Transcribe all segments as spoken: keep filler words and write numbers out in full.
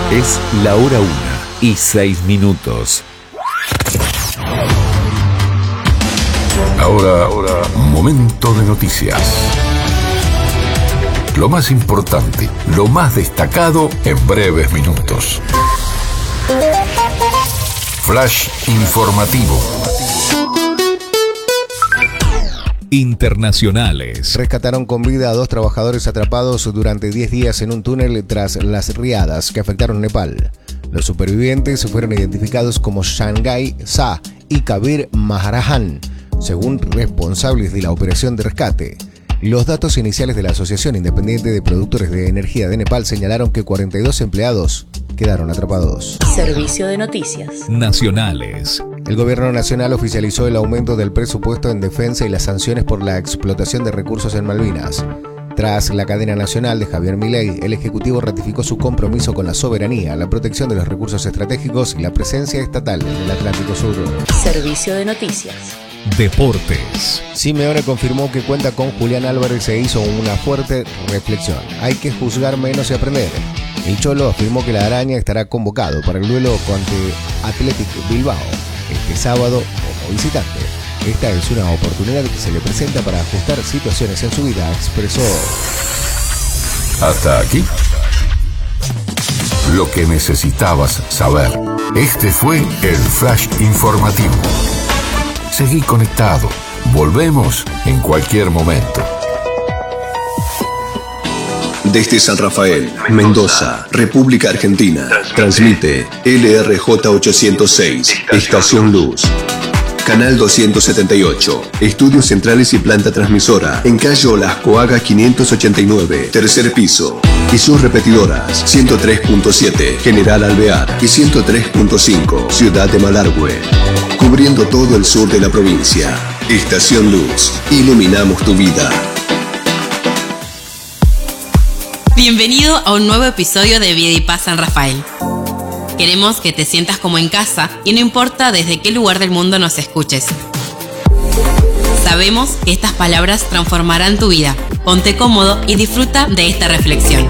Es la hora una y seis minutos. Ahora, ahora, momento de noticias. Lo más importante, lo más destacado en breves minutos. Flash informativo. Internacionales. Rescataron con vida a dos trabajadores atrapados durante diez días en un túnel tras las riadas que afectaron Nepal. Los supervivientes fueron identificados como Shanghai Sa y Kabir Maharajan, según responsables de la operación de rescate. Los datos iniciales de la Asociación Independiente de Productores de Energía de Nepal señalaron que cuarenta y dos empleados quedaron atrapados. Servicio de noticias Nacionales. El gobierno nacional oficializó el aumento del presupuesto en defensa y las sanciones por la explotación de recursos en Malvinas. Tras la cadena nacional de Javier Milei, el Ejecutivo ratificó su compromiso con la soberanía, la protección de los recursos estratégicos y la presencia estatal en el Atlántico Sur. Servicio de noticias. Deportes. Simeone confirmó que cuenta con Julián Álvarez e hizo una fuerte reflexión. Hay que juzgar menos y aprender. El Cholo afirmó que la Araña estará convocado para el duelo contra Athletic Bilbao este sábado como visitante. Esta es una oportunidad que se le presenta para ajustar situaciones en su vida, expresó. Hasta aquí. Lo que necesitabas saber. Este fue el Flash informativo. Seguí conectado. Volvemos en cualquier momento. Desde San Rafael, Mendoza, República Argentina, transmite L R J ochocientos seis, Estación Luz. Canal doscientos setenta y ocho, estudios centrales y planta transmisora, en calle Olascoaga quinientos ochenta y nueve, tercer piso. Y sus repetidoras, ciento tres punto siete, General Alvear, y ciento tres punto cinco, Ciudad de Malargüe. Cubriendo todo el sur de la provincia. Estación Luz, iluminamos tu vida. Bienvenido a un nuevo episodio de Vida y Paz San Rafael. Queremos que te sientas como en casa y no importa desde qué lugar del mundo nos escuches. Sabemos que estas palabras transformarán tu vida. Ponte cómodo y disfruta de esta reflexión.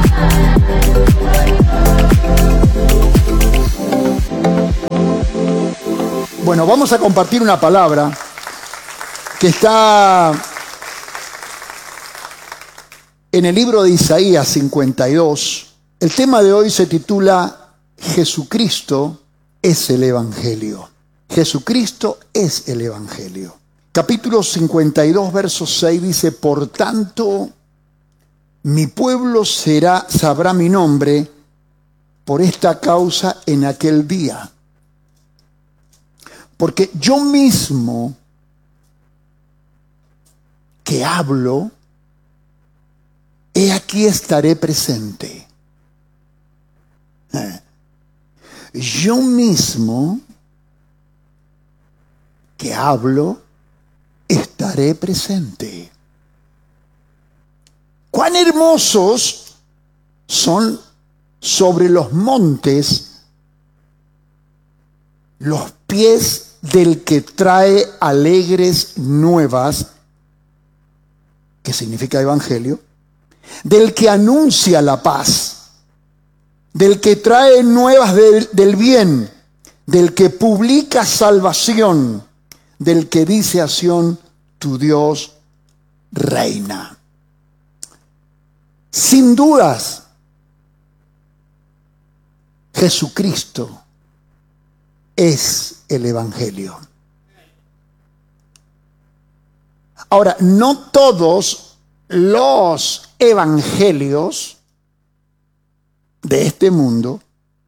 Bueno, vamos a compartir una palabra que está en el libro de Isaías cincuenta y dos. El tema de hoy se titula Jesucristo es el Evangelio. Jesucristo es el Evangelio. Capítulo cincuenta y dos, verso seis dice: por tanto, mi pueblo será, sabrá mi nombre por esta causa en aquel día. Porque yo mismo que hablo, he aquí estaré presente. Yo mismo que hablo, estaré presente. Cuán hermosos son sobre los montes los pies del que trae alegres nuevas, que significa evangelio, del que anuncia la paz, del que trae nuevas del, del bien, del que publica salvación, del que dice a Sión, tu Dios reina. Sin dudas, Jesucristo es el Evangelio. Ahora, no todos los evangelios de este mundo,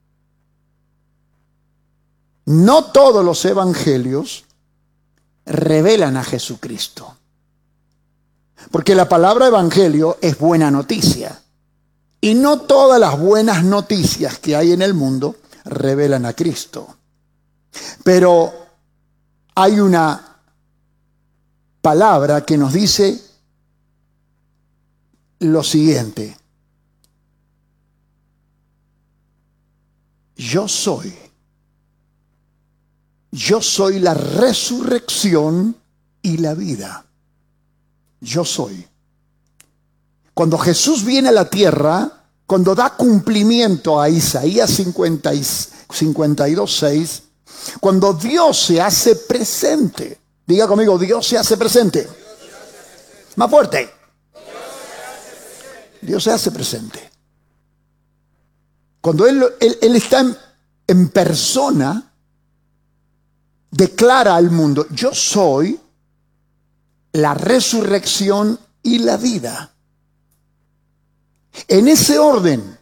no todos los evangelios revelan a Jesucristo. Porque la palabra evangelio es buena noticia. Y no todas las buenas noticias que hay en el mundo revelan a Cristo. Pero hay una palabra que nos dice lo siguiente: yo soy, yo soy la resurrección y la vida. Yo soy. Cuando Jesús viene a la tierra, cuando da cumplimiento a Isaías cincuenta y dos, seis, cuando Dios se hace presente. Diga conmigo, Dios se hace presente. Más fuerte. Dios se hace presente. Cuando Él, él, él está en, en persona, declara al mundo, yo soy la resurrección y la vida. En ese orden.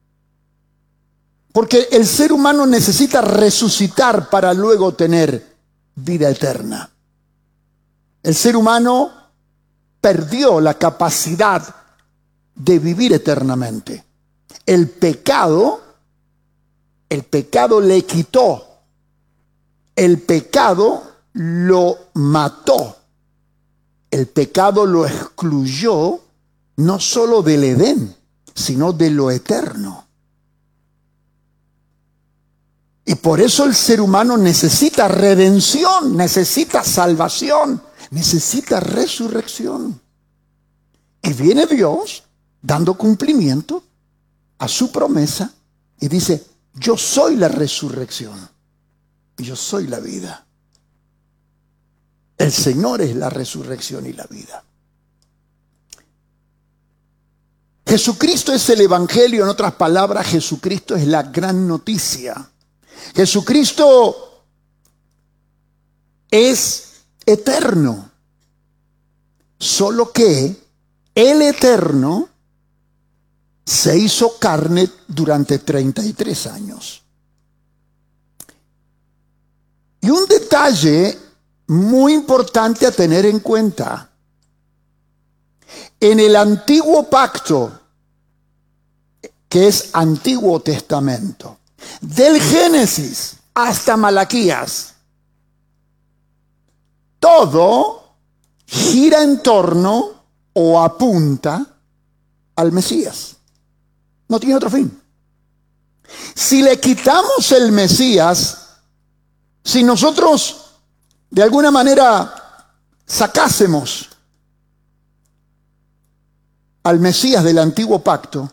Porque el ser humano necesita resucitar para luego tener vida eterna. El ser humano perdió la capacidad de vivir eternamente. El pecado, el pecado le quitó. El pecado lo mató. El pecado lo excluyó no solo del Edén, sino de lo eterno. Y por eso el ser humano necesita redención, necesita salvación, necesita resurrección. Y viene Dios dando cumplimiento a su promesa y dice, yo soy la resurrección y yo soy la vida. El Señor es la resurrección y la vida. Jesucristo es el Evangelio, en otras palabras, Jesucristo es la gran noticia. Jesucristo es eterno, solo que el eterno se hizo carne durante treinta y tres años. Y un detalle muy importante a tener en cuenta. En el Antiguo Pacto, que es Antiguo Testamento, del Génesis hasta Malaquías, todo gira en torno o apunta al Mesías. No tiene otro fin. Si le quitamos el Mesías, si nosotros de alguna manera sacásemos al Mesías del Antiguo Pacto,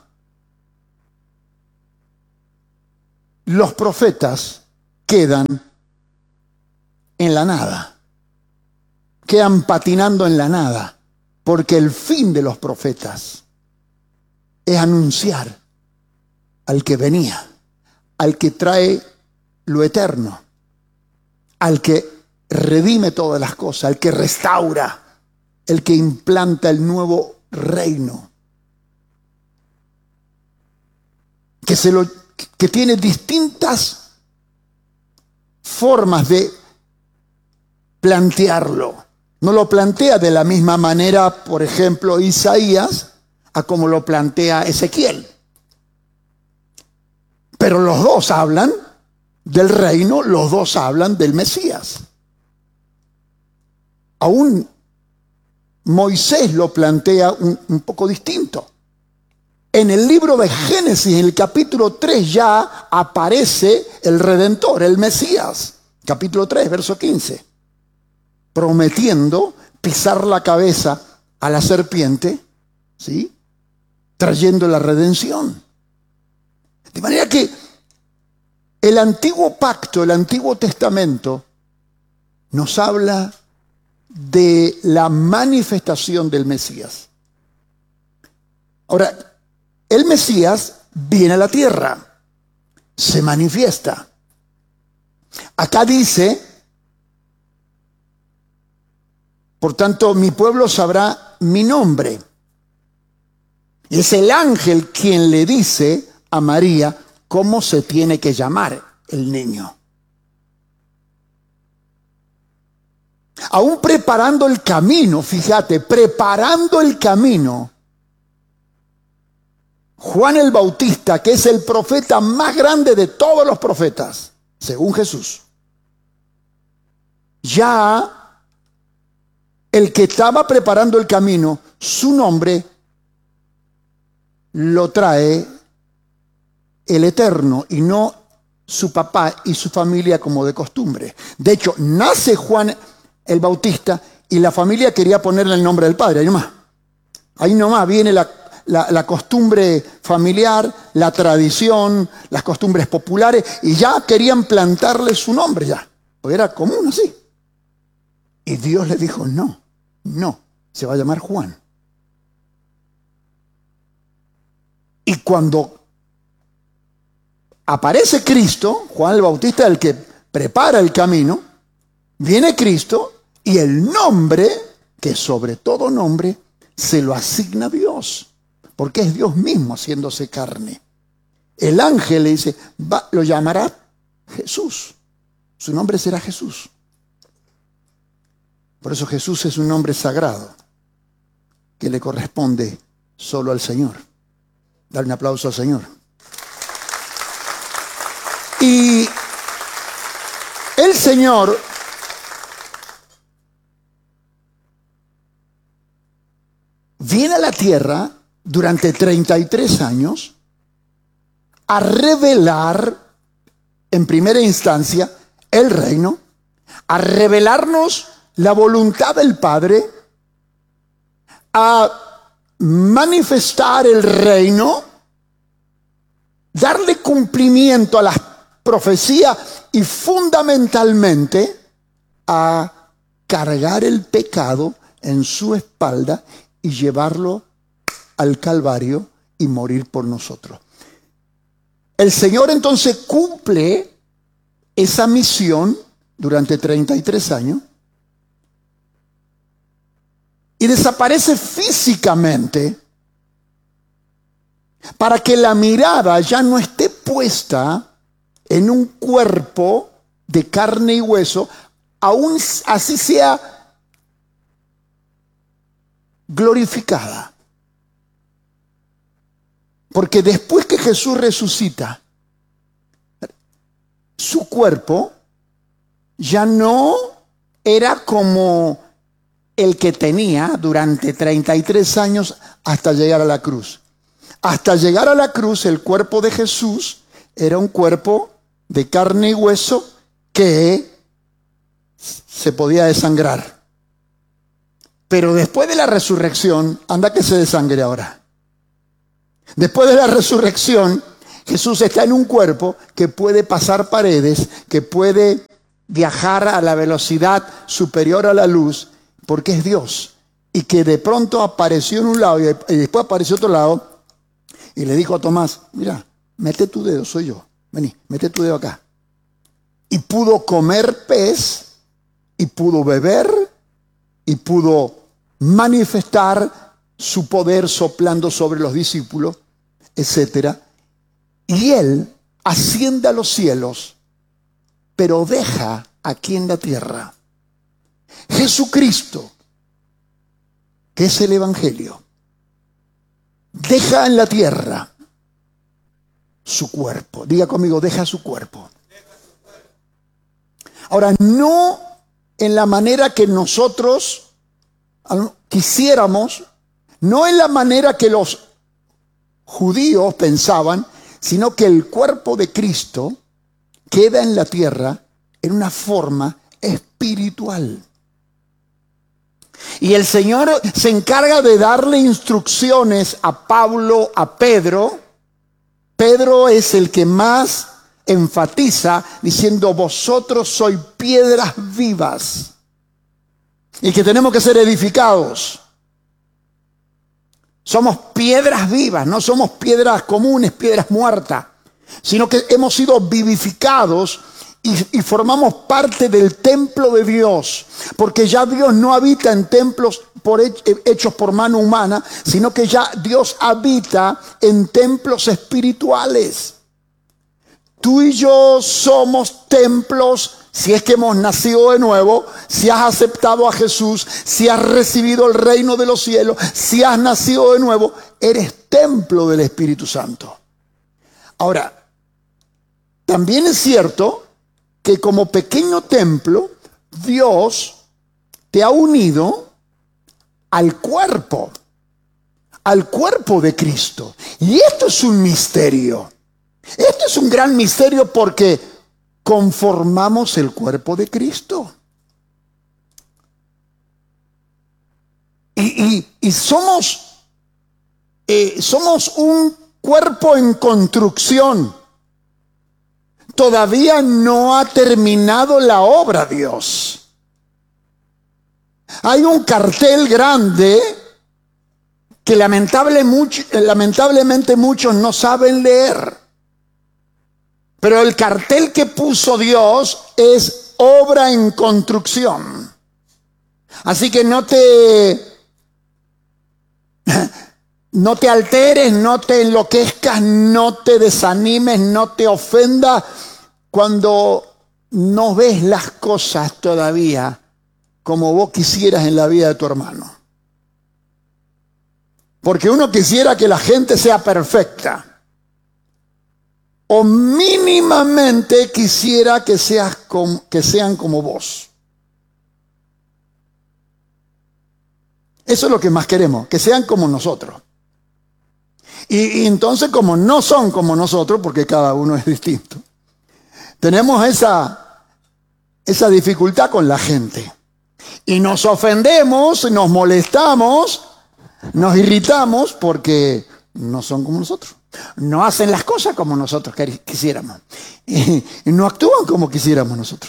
los profetas quedan en la nada, quedan patinando en la nada, porque el fin de los profetas es anunciar al que venía, al que trae lo eterno, al que redime todas las cosas, al que restaura, el que implanta el nuevo reino, que se lo que tiene distintas formas de plantearlo. No lo plantea de la misma manera, por ejemplo, Isaías, a como lo plantea Ezequiel. Pero los dos hablan del reino, los dos hablan del Mesías. Aún Moisés lo plantea un, un poco distinto. En el libro de Génesis, en el capítulo tres, ya aparece el Redentor, el Mesías. Capítulo tres, verso quince. Prometiendo pisar la cabeza a la serpiente, ¿sí? Trayendo la redención. De manera que el antiguo pacto, el Antiguo Testamento, nos habla de la manifestación del Mesías. Ahora, el Mesías viene a la tierra, se manifiesta. Acá dice, por tanto, mi pueblo sabrá mi nombre. Es el ángel quien le dice a María cómo se tiene que llamar el niño. Aún preparando el camino, fíjate, preparando el camino, Juan el Bautista, que es el profeta más grande de todos los profetas, según Jesús, ya el que estaba preparando el camino, su nombre lo trae el Eterno y no su papá y su familia como de costumbre. De hecho, nace Juan el Bautista y la familia quería ponerle el nombre del padre. Ahí nomás, ahí nomás viene la, la, la costumbre familiar, la tradición, las costumbres populares, y ya querían plantarle su nombre ya, porque era común así. Y Dios le dijo, no, no, se va a llamar Juan. Y cuando aparece Cristo, Juan el Bautista, el que prepara el camino, viene Cristo y el nombre, que sobre todo nombre, se lo asigna Dios, porque es Dios mismo haciéndose carne. El ángel le dice, va, lo llamará Jesús. Su nombre será Jesús. Por eso Jesús es un nombre sagrado que le corresponde solo al Señor. Dale un aplauso al Señor. Y el Señor viene a la tierra durante treinta y tres años a revelar en primera instancia el reino, a revelarnos la voluntad del Padre, a manifestar el reino, darle cumplimiento a las profecías y fundamentalmente a cargar el pecado en su espalda y llevarlo al Calvario y morir por nosotros. El Señor entonces cumple esa misión durante treinta y tres años y desaparece físicamente para que la mirada ya no esté puesta en un cuerpo de carne y hueso, aún así sea glorificada. Porque después que Jesús resucita, su cuerpo ya no era como el que tenía durante treinta y tres años hasta llegar a la cruz. Hasta llegar a la cruz, el cuerpo de Jesús era un cuerpo de carne y hueso que se podía desangrar. Pero después de la resurrección, anda que se desangre ahora. Después de la resurrección, Jesús está en un cuerpo que puede pasar paredes, que puede viajar a la velocidad superior a la luz, porque es Dios. Y que de pronto apareció en un lado y después apareció otro lado y le dijo a Tomás, mira, mete tu dedo, soy yo. Vení, mete tu dedo acá. Y pudo comer pez, y pudo beber, y pudo manifestar su poder soplando sobre los discípulos, etcétera. Y él asciende a los cielos, pero deja aquí en la tierra Jesucristo, que es el Evangelio, deja en la tierra su cuerpo. Diga conmigo, deja su cuerpo. Ahora, no en la manera que nosotros quisiéramos, no en la manera que los judíos pensaban, sino que el cuerpo de Cristo queda en la tierra en una forma espiritual. Y el Señor se encarga de darle instrucciones a Pablo, a Pedro. Pedro es el que más enfatiza diciendo, vosotros sois piedras vivas y que tenemos que ser edificados. Somos piedras vivas, no somos piedras comunes, piedras muertas, sino que hemos sido vivificados y, y formamos parte del templo de Dios, porque ya Dios no habita en templos por hechos por mano humana, sino que ya Dios habita en templos espirituales. Tú y yo somos templos, si es que hemos nacido de nuevo, si has aceptado a Jesús, si has recibido el reino de los cielos, si has nacido de nuevo, eres templo del Espíritu Santo. Ahora, también es cierto que como pequeño templo, Dios te ha unido al cuerpo, al cuerpo de Cristo. Y esto es un misterio. Esto es un gran misterio porque conformamos el cuerpo de Cristo. Y, y, y somos eh, somos un cuerpo en construcción. Todavía no ha terminado la obra, Dios. Hay un cartel grande que lamentable mucho, lamentablemente muchos no saben leer. Pero el cartel que puso Dios es obra en construcción. Así que no te, no te alteres, no te enloquezcas, no te desanimes, no te ofendas cuando no ves las cosas todavía como vos quisieras en la vida de tu hermano. Porque uno quisiera que la gente sea perfecta. O mínimamente quisiera que, seas com, que sean como vos. Eso es lo que más queremos, que sean como nosotros. Y, y entonces como no son como nosotros, porque cada uno es distinto, tenemos esa, esa dificultad con la gente. Y nos ofendemos, nos molestamos, nos irritamos porque no son como nosotros. No hacen las cosas como nosotros quisiéramos. Y, y no actúan como quisiéramos nosotros.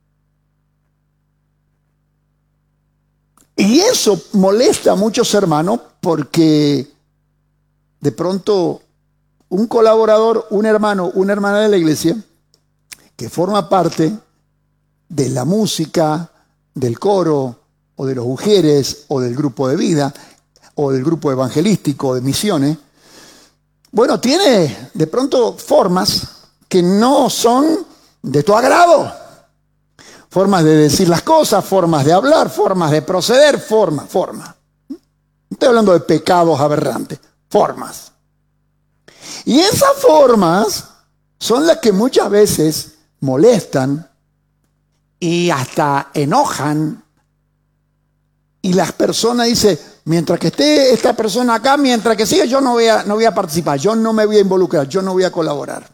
Y eso molesta a muchos hermanos porque de pronto un colaborador, un hermano, una hermana de la iglesia que forma parte de la música, del coro, o de los ujieres, o del grupo de vida, o del grupo evangelístico de misiones, bueno, tiene de pronto formas que no son de tu agrado. Formas de decir las cosas, formas de hablar, formas de proceder, formas, formas. No estoy hablando de pecados aberrantes, formas. Y esas formas son las que muchas veces molestan y hasta enojan. Y las personas dicen, mientras que esté esta persona acá, mientras que siga, yo no voy a, no voy a participar, yo no me voy a involucrar, yo no voy a colaborar.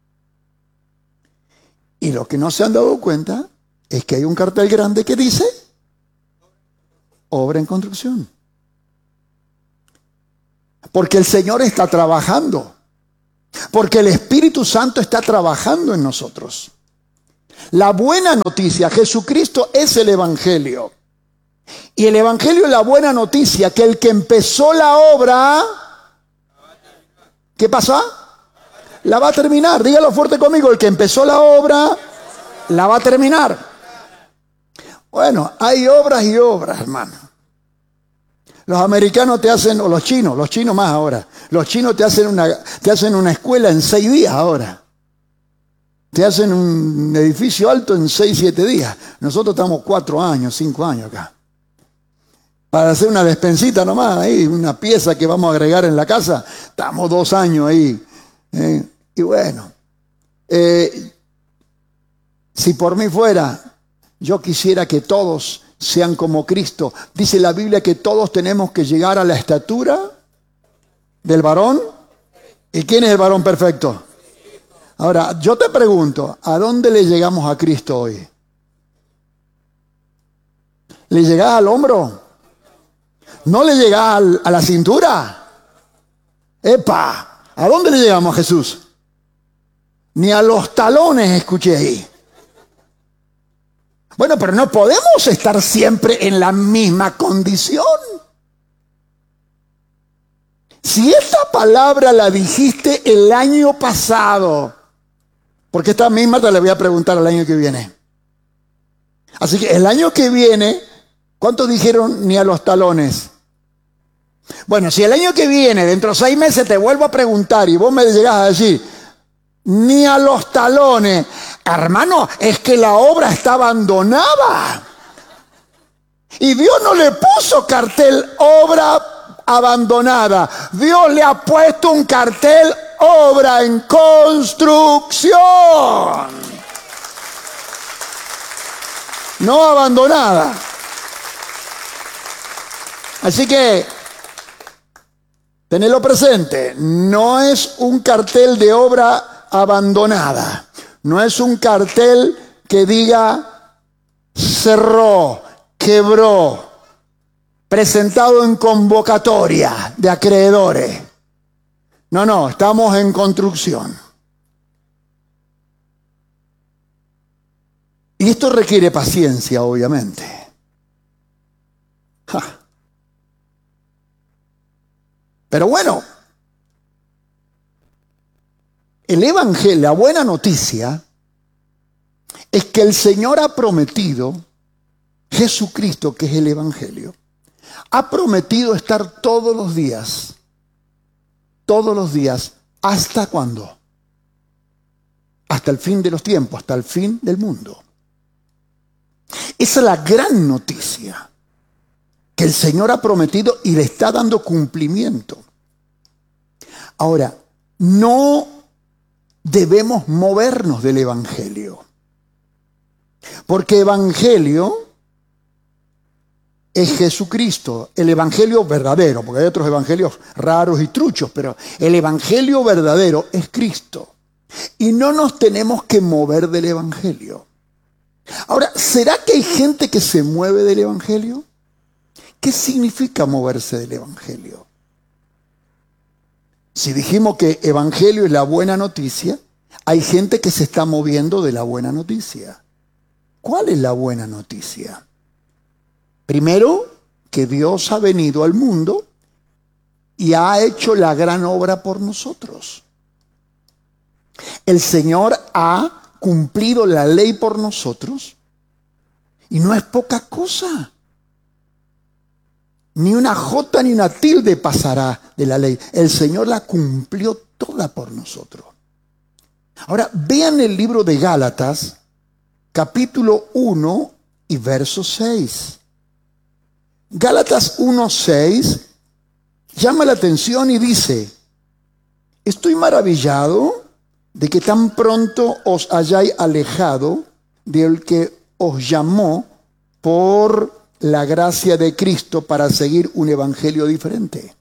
Y lo que no se han dado cuenta es que hay un cartel grande que dice obra en construcción. Porque el Señor está trabajando. Porque el Espíritu Santo está trabajando en nosotros. La buena noticia, Jesucristo es el Evangelio. Y el Evangelio es la buena noticia, que el que empezó la obra, ¿qué pasa? La va a terminar. Dígalo fuerte conmigo, el que empezó la obra, la va a terminar. Bueno, hay obras y obras, hermano. Los americanos te hacen, o los chinos, los chinos más ahora, los chinos te hacen una, te hacen una escuela en seis días ahora. Te hacen un edificio alto en seis, siete días. Nosotros estamos cuatro años, cinco años acá. Para hacer una despensita nomás, ahí, una pieza que vamos a agregar en la casa, estamos dos años ahí. ¿eh? Y bueno, eh, si por mí fuera, yo quisiera que todos sean como Cristo. Dice la Biblia que todos tenemos que llegar a la estatura del varón. ¿Y quién es el varón perfecto? Ahora, yo te pregunto, ¿a dónde le llegamos a Cristo hoy? ¿Le llegás al hombro? ¿No le llegás al, a la cintura? ¡Epa! ¿A dónde le llegamos a Jesús? Ni a los talones escuché ahí. Bueno, pero no podemos estar siempre en la misma condición. Si esta palabra la dijiste el año pasado, porque esta misma te la voy a preguntar el año que viene. Así que el año que viene, ¿cuántos dijeron ni a los talones? Bueno, si el año que viene, dentro de seis meses, te vuelvo a preguntar y vos me llegás a decir, ni a los talones, hermano, es que la obra está abandonada. Y Dios no le puso cartel obra abandonada. Dios le ha puesto un cartel obra en construcción. No abandonada. Así que, tenedlo presente, no es un cartel de obra abandonada. No es un cartel que diga cerró, quebró, presentado en convocatoria de acreedores. No, no, estamos en construcción. Y esto requiere paciencia, obviamente. Ja. Pero bueno, el evangelio, la buena noticia es que el Señor ha prometido, Jesucristo, que es el evangelio, ha prometido estar todos los días, todos los días, ¿hasta cuándo? Hasta el fin de los tiempos, hasta el fin del mundo. Esa es la gran noticia que el Señor ha prometido y le está dando cumplimiento. Ahora, no debemos movernos del evangelio, porque evangelio es Jesucristo, el evangelio verdadero, porque hay otros evangelios raros y truchos, pero el evangelio verdadero es Cristo. Y no nos tenemos que mover del evangelio. Ahora, ¿será que hay gente que se mueve del evangelio? ¿Qué significa moverse del evangelio? Si dijimos que evangelio es la buena noticia, hay gente que se está moviendo de la buena noticia. ¿Cuál es la buena noticia? Primero, que Dios ha venido al mundo y ha hecho la gran obra por nosotros. El Señor ha cumplido la ley por nosotros y no es poca cosa. Ni una jota ni una tilde pasará de la ley. El Señor la cumplió toda por nosotros. Ahora, vean el libro de Gálatas, capítulo uno y verso seis. Gálatas uno, seis llama la atención y dice: estoy maravillado de que tan pronto os hayáis alejado del que os llamó por la gracia de Cristo para seguir un evangelio diferente.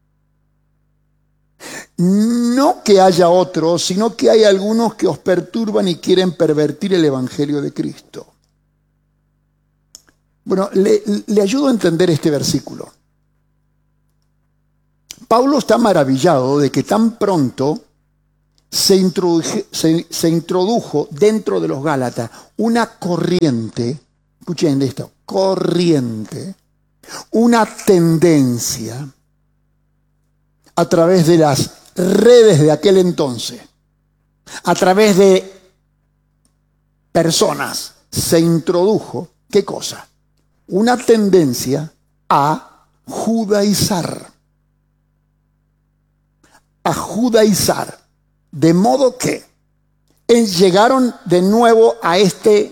No que haya otros, sino que hay algunos que os perturban y quieren pervertir el evangelio de Cristo. Bueno, le, le ayudo a entender este versículo. Pablo está maravillado de que tan pronto se introdujo, se, se introdujo dentro de los Gálatas una corriente, escuchen esto, corriente, una tendencia a través de las redes de aquel entonces, a través de personas, se introdujo, ¿qué cosa? Una tendencia a judaizar, a judaizar, de modo que llegaron de nuevo a este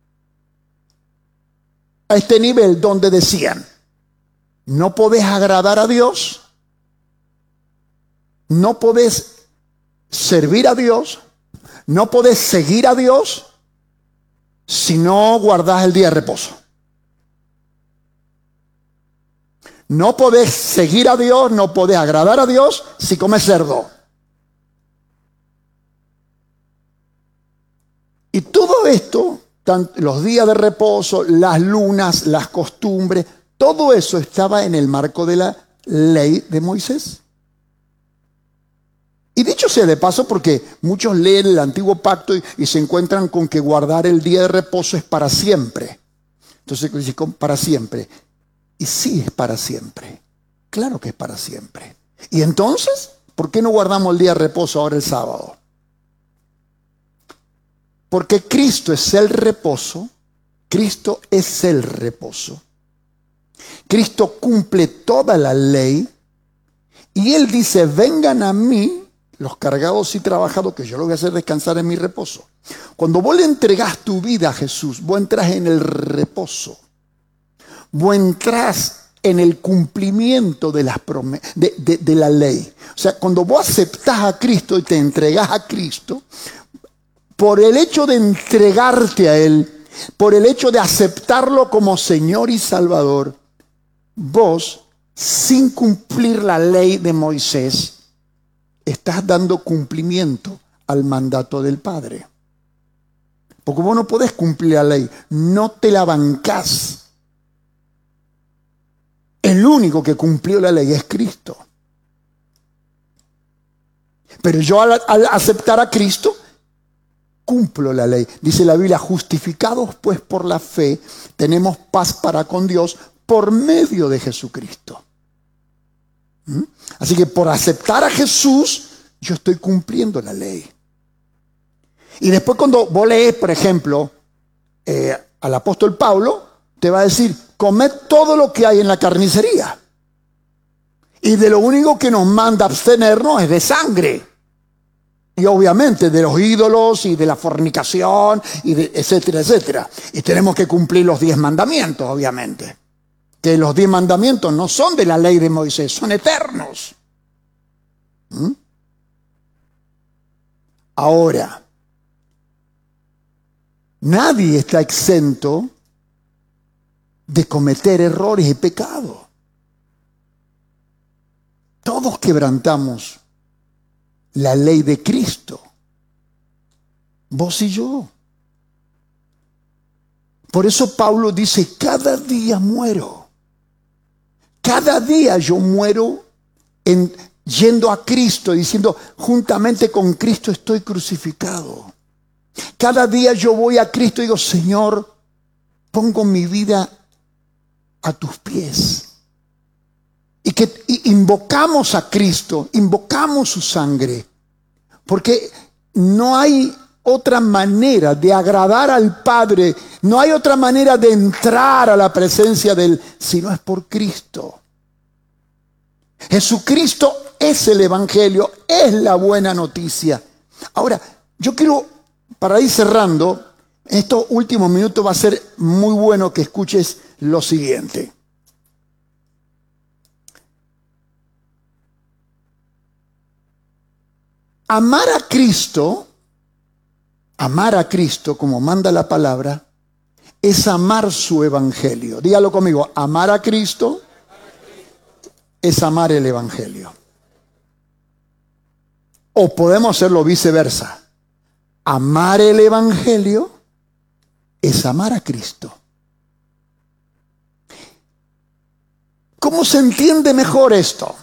a este nivel donde decían: no podés agradar a Dios, no podés servir a Dios, no podés seguir a Dios si no guardás el día de reposo. No podés seguir a Dios, no podés agradar a Dios si comes cerdo. Y todo esto, los días de reposo, las lunas, las costumbres, todo eso estaba en el marco de la ley de Moisés. Y dicho sea de paso, porque muchos leen el antiguo pacto y, y se encuentran con que guardar el día de reposo es para siempre. Entonces dicen para siempre. Y sí es para siempre. Claro que es para siempre. Y entonces, ¿por qué no guardamos el día de reposo ahora el sábado? Porque Cristo es el reposo. Cristo es el reposo. Cristo cumple toda la ley. Y Él dice: vengan a mí los cargados y trabajados, que yo los voy a hacer descansar en mi reposo. Cuando vos le entregás tu vida a Jesús, vos entras en el reposo. Vos entrás en el cumplimiento de, las promes- de, de, de la ley. O sea, cuando vos aceptás a Cristo y te entregás a Cristo, por el hecho de entregarte a Él, por el hecho de aceptarlo como Señor y Salvador, vos, sin cumplir la ley de Moisés, estás dando cumplimiento al mandato del Padre. Porque vos no podés cumplir la ley, no te la bancás. El único que cumplió la ley es Cristo. Pero yo al, al aceptar a Cristo, cumplo la ley. Dice la Biblia, justificados pues por la fe, tenemos paz para con Dios por medio de Jesucristo. ¿Mm? Así que por aceptar a Jesús, yo estoy cumpliendo la ley. Y después cuando vos lees, por ejemplo, eh, al apóstol Pablo, te va a decir, comed todo lo que hay en la carnicería. Y de lo único que nos manda abstenernos es de sangre. Y obviamente de los ídolos y de la fornicación, y de etcétera, etcétera. Y tenemos que cumplir los diez mandamientos, obviamente. Que los diez mandamientos no son de la ley de Moisés, son eternos. ¿Mm? Ahora, nadie está exento de cometer errores y pecados. Todos quebrantamos la ley de Cristo, vos y yo. Por eso Pablo dice, cada día muero. Cada día yo muero en, yendo a Cristo, diciendo, juntamente con Cristo estoy crucificado. Cada día yo voy a Cristo y digo, Señor, pongo mi vida a tus pies. Y que invocamos a Cristo, invocamos su sangre, porque no hay otra manera de agradar al Padre, no hay otra manera de entrar a la presencia de Él, si no es por Cristo. Jesucristo es el Evangelio, es la buena noticia. Ahora, yo quiero, para ir cerrando, en estos últimos minutos va a ser muy bueno que escuches lo siguiente. Amar a Cristo, amar a Cristo como manda la palabra, es amar su evangelio. Dígalo conmigo, amar a Cristo es amar el evangelio. O podemos hacerlo viceversa. Amar el evangelio es amar a Cristo. ¿Cómo se entiende mejor esto?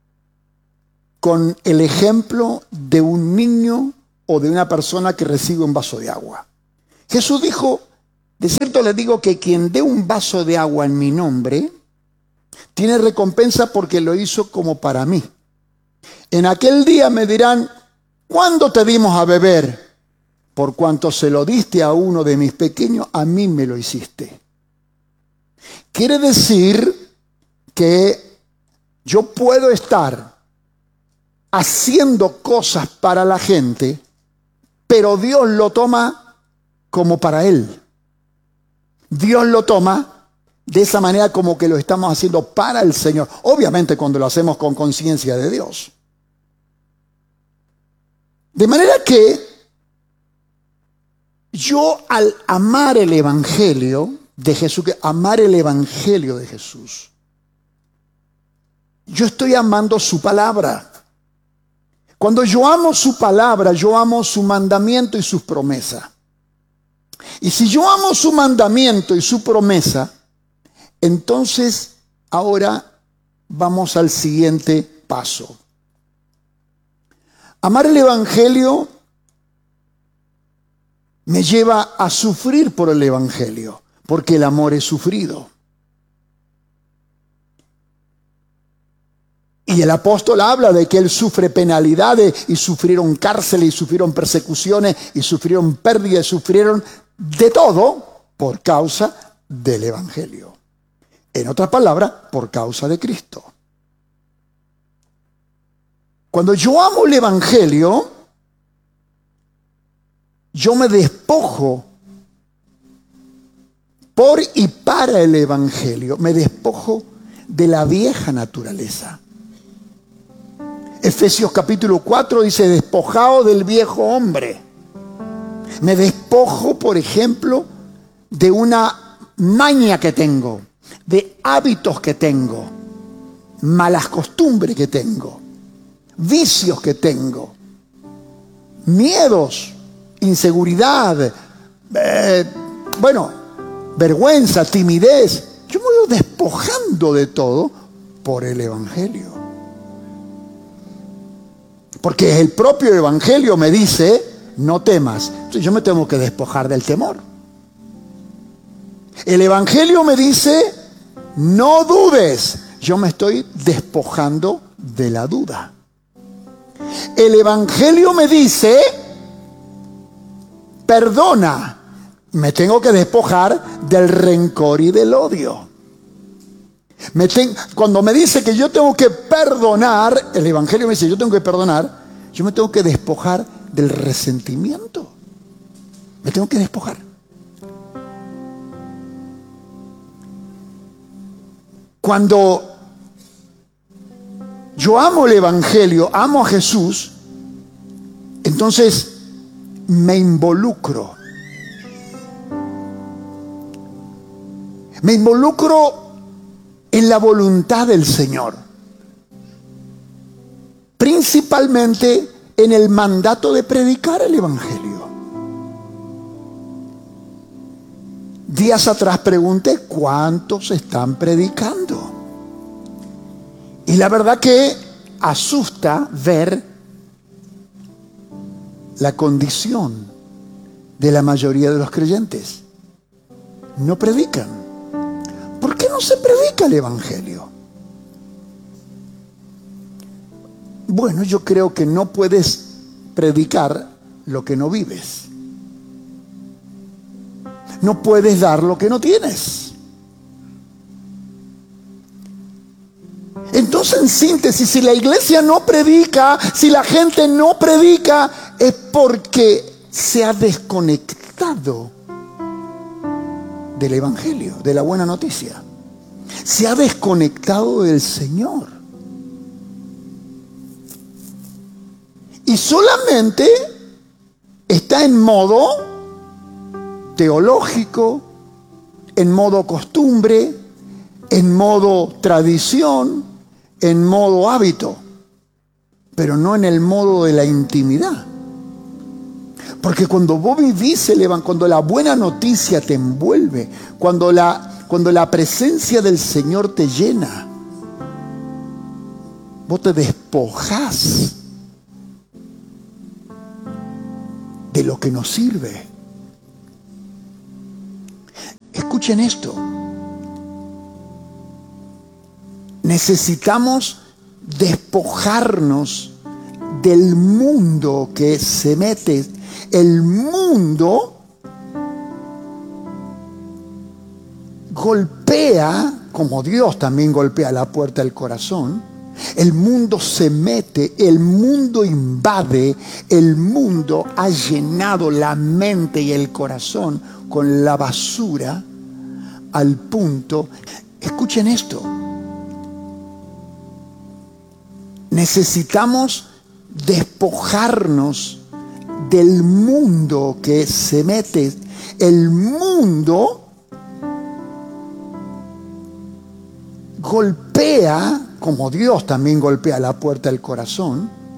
Con el ejemplo de un niño o de una persona que recibe un vaso de agua. Jesús dijo, de cierto les digo que quien dé un vaso de agua en mi nombre, tiene recompensa porque lo hizo como para mí. En aquel día me dirán, ¿cuándo te dimos a beber? Por cuanto se lo diste a uno de mis pequeños, a mí me lo hiciste. Quiere decir que yo puedo estar haciendo cosas para la gente, pero Dios lo toma como para Él. Dios lo toma de esa manera como que lo estamos haciendo para el Señor. Obviamente cuando lo hacemos con conciencia de Dios. De manera que yo al amar el Evangelio de Jesús, amar el Evangelio de Jesús, yo estoy amando su palabra. Cuando yo amo su palabra, yo amo su mandamiento y sus promesas. Y si yo amo su mandamiento y su promesa, entonces ahora vamos al siguiente paso. Amar el Evangelio me lleva a sufrir por el Evangelio, porque el amor es sufrido. Y el apóstol habla de que él sufre penalidades y sufrieron cárceles y sufrieron persecuciones y sufrieron pérdidas y sufrieron de todo por causa del Evangelio. En otras palabras, por causa de Cristo. Cuando yo amo el Evangelio, yo me despojo por y para el Evangelio, me despojo de la vieja naturaleza. Efesios capítulo cuatro dice, despojado del viejo hombre. Me despojo, por ejemplo, de una maña que tengo, de hábitos que tengo, malas costumbres que tengo, vicios que tengo, miedos, inseguridad, eh, bueno, vergüenza, timidez. Yo me voy despojando de todo por el Evangelio. Porque el propio Evangelio me dice, no temas. Entonces yo me tengo que despojar del temor. El Evangelio me dice, no dudes. Yo me estoy despojando de la duda. El Evangelio me dice, perdona. Me tengo que despojar del rencor y del odio. Me ten, cuando me dice que yo tengo que perdonar, el Evangelio me dice, yo tengo que perdonar, yo me tengo que despojar del resentimiento. Me tengo que despojar. Cuando yo amo el Evangelio, amo a Jesús, entonces me involucro. Me involucro en la voluntad del Señor. Principalmente en el mandato de predicar el Evangelio. Días atrás pregunté, ¿cuántos están predicando? Y la verdad que asusta ver la condición de la mayoría de los creyentes. No predican. ¿Por qué no se predica el Evangelio? Bueno, yo creo que no puedes predicar lo que no vives. No puedes dar lo que no tienes. Entonces, en síntesis, si la iglesia no predica, si la gente no predica, es porque se ha desconectado del Evangelio, de la buena noticia. Se ha desconectado del Señor. Y solamente está en modo teológico, en modo costumbre, en modo tradición, en modo hábito, pero no en el modo de la intimidad. Porque cuando vos vivís el Evangelio, cuando la buena noticia te envuelve, cuando la, cuando la presencia del Señor te llena, vos te despojás de lo que nos sirve. Escuchen esto. Necesitamos despojarnos del mundo que se mete. El mundo golpea, como Dios también golpea la puerta del corazón. El mundo se mete, el mundo invade, el mundo ha llenado la mente y el corazón con la basura al punto. Escuchen esto. Necesitamos despojarnos del mundo que se mete. El mundo golpea, como Dios también golpea la puerta del corazón.